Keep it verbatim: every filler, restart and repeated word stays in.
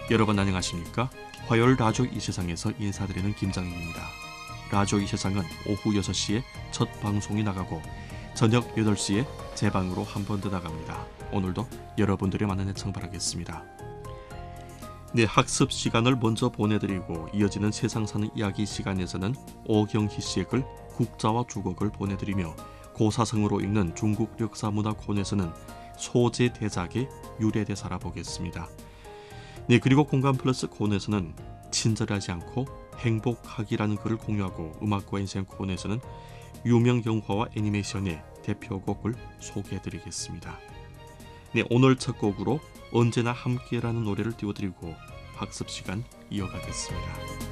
여러분 안녕하십니까? 화요일 라디오 이 세상에서 인사드리는 김장입니다. 라디오 이 세상은 오후 여섯 시에 첫 방송이 나가고 저녁 여덟 시에 재방으로 한 번 더 나갑니다. 오늘도 여러분들의 많은 애청 바라겠습니다. 네, 학습 시간을 먼저 보내드리고 이어지는 세상 사는 이야기 시간에서는 오경희 씨의 글 국자와 주걱을 보내드리며 고사성으로 읽는 중국 역사문화 코너에서는 소재 대작의 유래대사라 보겠습니다. 네, 그리고 공감 플러스 코너에서는 친절하지 않고 행복하기라는 글을 공유하고 음악과 인생 코너에서는 유명 영화와 애니메이션의 대표곡을 소개해드리겠습니다. 네, 오늘 첫 곡으로 언제나 함께라는 노래를 띄워드리고 학습 시간 이어가겠습니다.